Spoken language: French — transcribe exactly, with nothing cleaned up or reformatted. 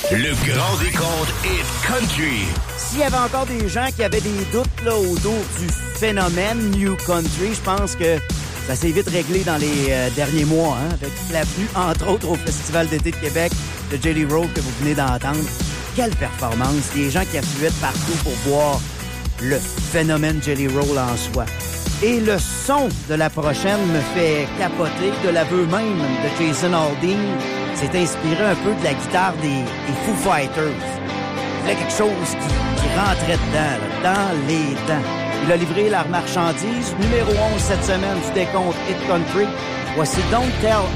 Le grand décompte Hit Country. S'il y avait encore des gens qui avaient des doutes là, autour du phénomène New Country, je pense que ça s'est vite réglé dans les euh, derniers mois, hein, avec la venue, entre autres, au Festival d'été de Québec de Jelly Roll que vous venez d'entendre. Quelle performance! Des gens qui affluaient de partout pour voir le phénomène Jelly Roll en soi. Et le son de la prochaine me fait capoter, de l'aveu même de Jason Aldean. C'est inspiré un peu de la guitare des, des Foo Fighters. Il voulait quelque chose qui, qui rentrait dedans, là, dans les dents. Il a livré la marchandise, numéro onze cette semaine du décompte Hit Country. Voici Don't Tell